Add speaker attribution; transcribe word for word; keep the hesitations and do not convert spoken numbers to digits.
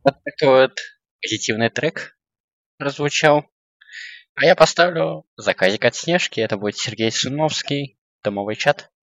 Speaker 1: Вот такой вот позитивный трек прозвучал. А я поставлю заказик от Снежки. Это будет Сергей Суновский, домовой чат.